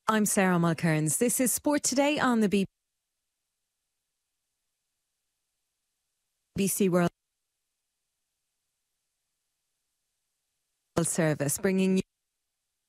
I'm Sarah Mulcairns. This is Sport Today on the BBC World Service, bringing you